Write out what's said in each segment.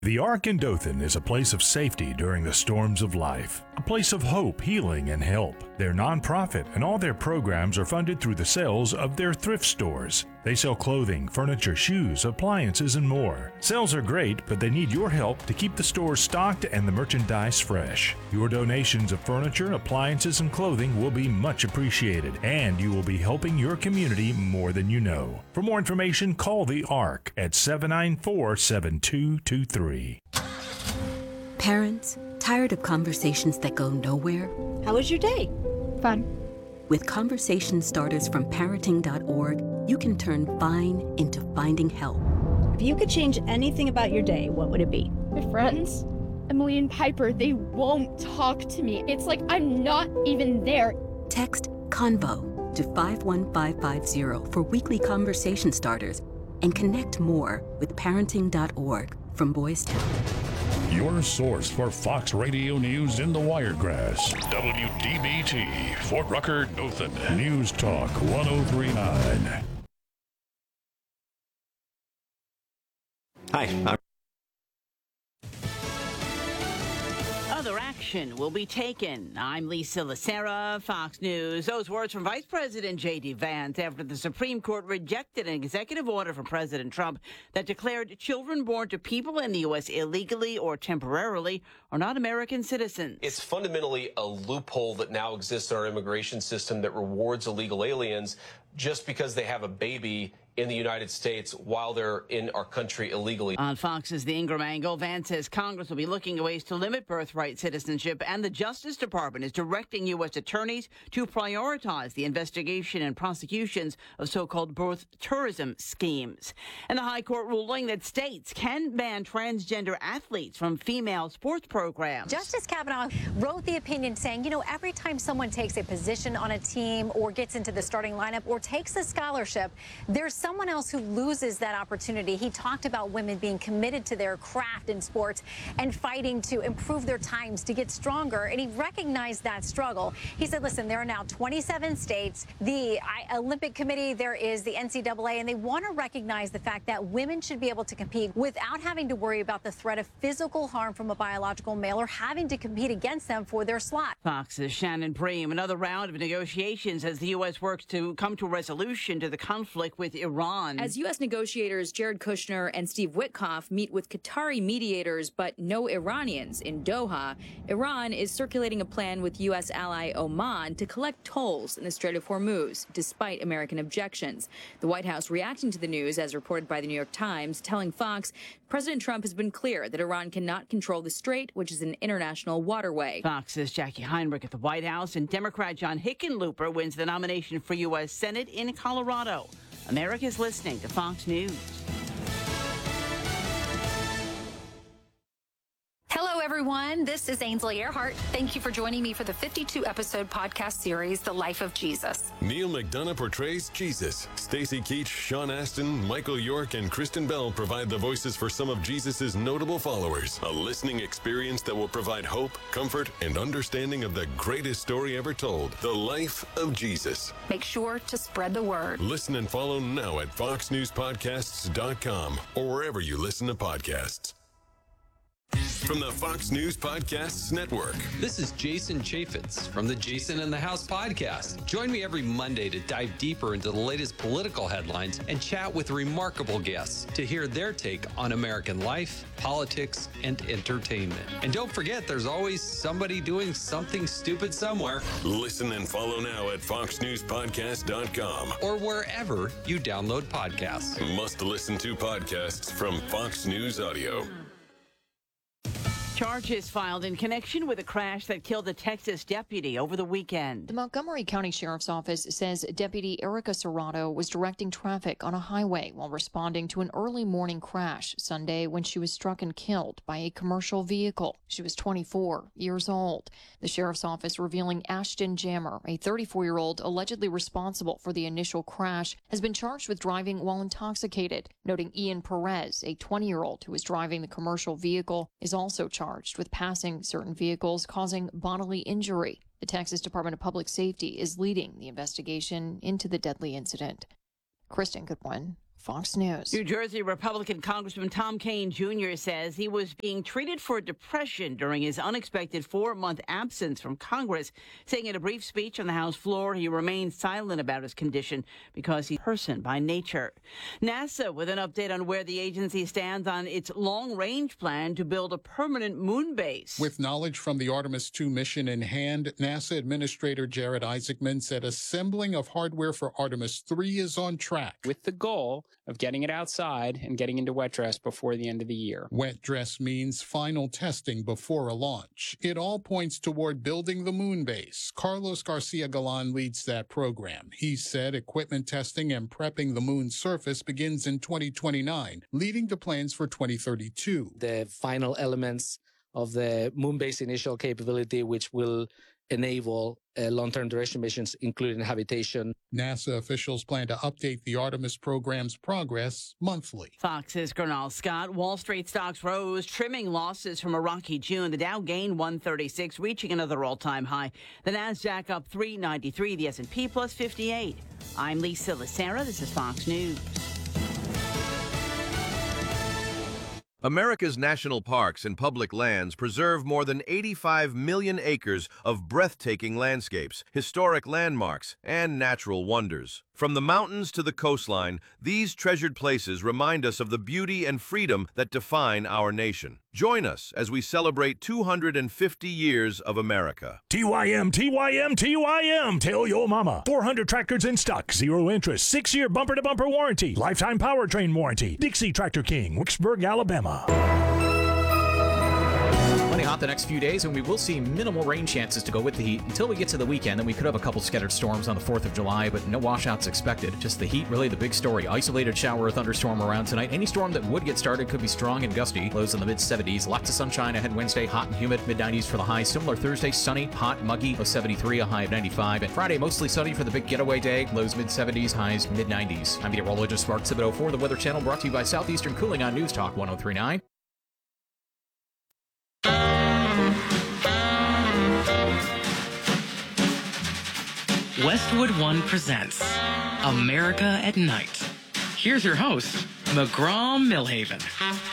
The Ark in Dothan is a place of safety during the storms of life, a place of hope, healing, and help. They're nonprofit, and all their programs are funded through the sales of their thrift stores. They sell clothing, furniture, shoes, appliances, and more. Sales are great, but they need your help to keep the stores stocked and the merchandise fresh. Your donations of furniture, appliances, and clothing will be much appreciated, and you will be helping your community more than you know. For more information, call the Ark at 794-7223. Parents, tired of conversations that go nowhere? How was your day? Fun. With conversation starters from parenting.org, you can turn fine into finding help. If you could change anything about your day, what would it be? My friends, Emily and Piper, they won't talk to me. It's like I'm not even there. Text CONVO to 51550 for weekly conversation starters and connect more with parenting.org from Boys Town. Your source for Fox Radio News in the Wiregrass. WDBT, Fort Rucker, Dothan. News Talk 1039. Hi. Other action will be taken. I'm Lisa Lacera, Fox News. Those words from Vice President J.D. Vance after the Supreme Court rejected an executive order from President Trump that declared children born to people in the U.S. illegally or temporarily are not American citizens. It's fundamentally a loophole that now exists in our immigration system that rewards illegal aliens just because they have a baby in the United States while they're in our country illegally. On Fox's The Ingram Angle, Vance says Congress will be looking at ways to limit birthright citizenship, and the Justice Department is directing U.S. attorneys to prioritize the investigation and prosecutions of so-called birth tourism schemes. And the High Court ruling that states can ban transgender athletes from female sports programs. Justice Kavanaugh wrote the opinion saying, every time someone takes a position on a team or gets into the starting lineup or takes a scholarship, there's someone else who loses that opportunity. He talked about women being committed to their craft in sports and fighting to improve their times to get stronger, and he recognized that struggle. He said, listen, there are now 27 states, the Olympic Committee, there is the NCAA, and they want to recognize the fact that women should be able to compete without having to worry about the threat of physical harm from a biological male or having to compete against them for their slot. Fox's Shannon Bream. Another round of negotiations as the U.S. works to come to a resolution to the conflict with Iran. As U.S. negotiators Jared Kushner and Steve Witkoff meet with Qatari mediators but no Iranians in Doha, Iran is circulating a plan with U.S. ally Oman to collect tolls in the Strait of Hormuz, despite American objections. The White House reacting to the news, as reported by the New York Times, telling Fox President Trump has been clear that Iran cannot control the strait, which is an international waterway. Fox's Jackie Heinrich at the White House, and Democrat John Hickenlooper wins the nomination for U.S. Senate in Colorado. America's listening to Fox News. Hello, everyone. This is Ainsley Earhart. Thank you for joining me for the 52-episode podcast series, The Life of Jesus. Neil McDonough portrays Jesus. Stacy Keach, Sean Astin, Michael York, and Kristen Bell provide the voices for some of Jesus' notable followers. A listening experience that will provide hope, comfort, and understanding of the greatest story ever told, The Life of Jesus. Make sure to spread the word. Listen and follow now at foxnewspodcasts.com or wherever you listen to podcasts. From the Fox News Podcasts Network. This is Jason Chaffetz from the Jason in the House podcast. Join me every Monday to dive deeper into the latest political headlines and chat with remarkable guests to hear their take on American life, politics, and entertainment. And don't forget, there's always somebody doing something stupid somewhere. Listen and follow now at foxnewspodcast.com or wherever you download podcasts. Must listen to podcasts from Fox News Audio. Charges filed in connection with a crash that killed a Texas deputy over the weekend. The Montgomery County Sheriff's Office says Deputy Erica Serrato was directing traffic on a highway while responding to an early morning crash Sunday when she was struck and killed by a commercial vehicle. She was 24 years old. The Sheriff's Office revealing Ashton Jammer, a 34-year-old allegedly responsible for the initial crash, has been charged with driving while intoxicated, noting Ian Perez, a 20-year-old who was driving the commercial vehicle, is also charged with passing certain vehicles causing bodily injury. The Texas Department of Public Safety is leading the investigation into the deadly incident. Kristen Goodwin, Fox News. New Jersey Republican Congressman Tom Kean Jr. says he was being treated for depression during his unexpected 4-month absence from Congress, saying in a brief speech on the House floor he remained silent about his condition because he's a person by nature. NASA with an update on where the agency stands on its long-range plan to build a permanent moon base. With knowledge from the Artemis II mission in hand, NASA Administrator Jared Isaacman said assembling of hardware for Artemis III is on track, with the goal of getting it outside and getting into wet dress before the end of the year. Wet dress means final testing before a launch. It all points toward building the moon base. Carlos Garcia Galan leads that program. He said equipment testing and prepping the moon's surface begins in 2029, leading to plans for 2032. The final elements of the moon base initial capability, which will enable long-term duration missions, including habitation. NASA officials plan to update the Artemis program's progress monthly. Fox's Gernal Scott. Wall Street stocks rose, trimming losses from a rocky June. The Dow gained 136, reaching another all-time high. The Nasdaq up 393, the S&P plus 58. I'm Lisa Lacera. This is Fox News. America's national parks and public lands preserve more than 85 million acres of breathtaking landscapes, historic landmarks, and natural wonders. From the mountains to the coastline, these treasured places remind us of the beauty and freedom that define our nation. Join us as we celebrate 250 years of America. TYM, TYM, TYM. Tell your mama. 400 tractors in stock, 0 interest, 6-year bumper-to-bumper warranty, lifetime powertrain warranty. Dixie Tractor King, Wicksburg, Alabama. Plenty hot the next few days, and we will see minimal rain chances to go with the heat until we get to the weekend. Then we could have a couple scattered storms on the 4th of July, but no washouts expected. Just the heat, really the big story. Isolated shower or thunderstorm around tonight. Any storm that would get started could be strong and gusty. Lows in the mid-70s. Lots of sunshine ahead Wednesday. Hot and humid. Mid-90s for the high. Similar Thursday. Sunny, hot, muggy. Low 73, a high of 95. And Friday, mostly sunny for the big getaway day. Lows mid-70s, highs mid-90s. I'm meteorologist Mark Thibodeau for the Weather Channel, brought to you by Southeastern Cooling on News Talk 1039. Westwood One presents America at Night. Here's your host, McGraw-Millhaven.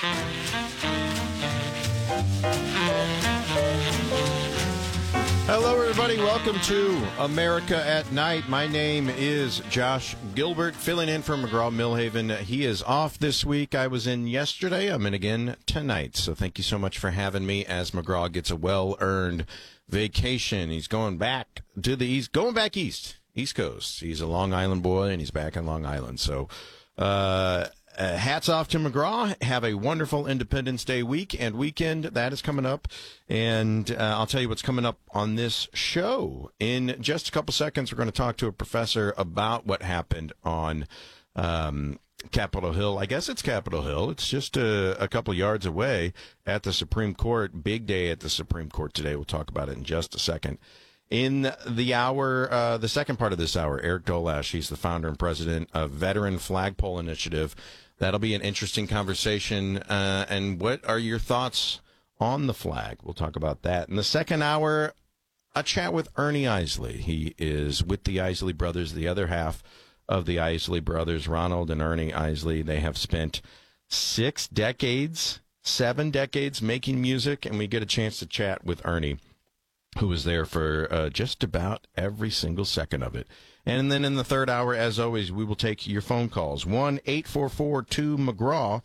Hello, everybody. Welcome to America at Night. My name is Josh Gilbert, filling in for McGraw-Millhaven. He is off this week. I was in yesterday. I'm in again tonight. So thank you so much for having me as McGraw gets a well-earned vacation. He's going back to the east, East Coast. He's a Long Island boy, and he's back in Long Island. So hats off to McGraw. Have a wonderful Independence Day week and weekend. That is coming up. And I'll tell you what's coming up on this show. In just a couple seconds, we're going to talk to a professor about what happened on Capitol Hill. I guess it's Capitol Hill. It's just a couple yards away at the Supreme Court. Big day at the Supreme Court today. We'll talk about it in just a second. In the hour, the second part of this hour, Eric Dolash, he's the founder and president of Veteran Flagpole Initiative. That'll be an interesting conversation. And what are your thoughts on the flag? We'll talk about that. In the second hour, a chat with Ernie Isley. He is with the Isley brothers, the other half of the Isley brothers, Ronald and Ernie Isley. They have spent 7 decades making music, and we get a chance to chat with Ernie, who was there for just about every single second of it. And then in the third hour, as always, we will take your phone calls. 1-844-2-McGraw,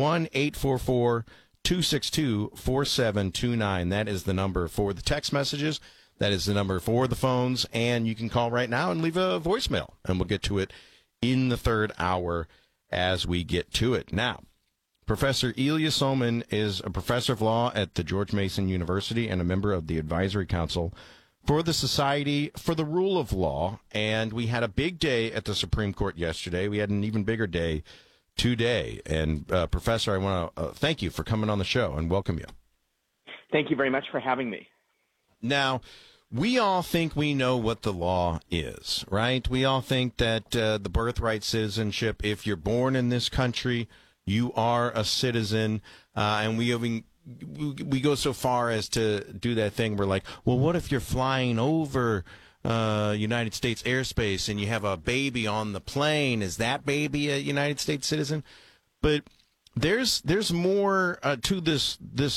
1-844-262-4729. That is the number for the text messages. That is the number for the phones. And you can call right now and leave a voicemail, and we'll get to it in the third hour as we get to it. Now, Professor Ilya Somin is a professor of law at the George Mason University and a member of the Advisory Council for the Society for the Rule of Law. And we had a big day at the Supreme Court yesterday. We had an even bigger day today. And, Professor, I want to thank you for coming on the show and welcome you. Thank you very much for having me. Now, we all think we know what the law is, right? We all think that the birthright citizenship, if you're born in this country, you are a citizen, and we go so far as to do that thing. We're like, well, what if you're flying over United States airspace and you have a baby on the plane, is that baby a United States citizen? But there's more to this